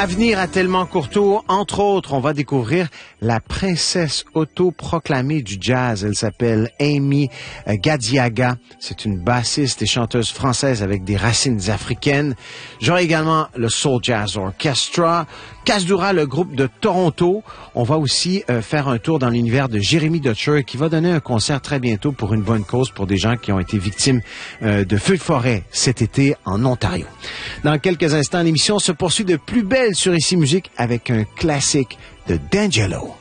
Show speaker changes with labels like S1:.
S1: Avenir à Tellement Courteau, entre autres, on va découvrir la princesse autoproclamée du jazz. Elle s'appelle Amy Gadiaga. C'est une bassiste et chanteuse française avec des racines africaines. J'aurai également le Soul Jazz Orchestra, Kasdura, le groupe de Toronto. On va aussi faire un tour dans l'univers de Jérémy Dutcher qui va donner un concert très bientôt pour une bonne cause pour des gens qui ont été victimes de feux de forêt cet été en Ontario. Dans quelques instants, l'émission se poursuit de plus belle sur Ici Musique avec un classique de D'Angelo.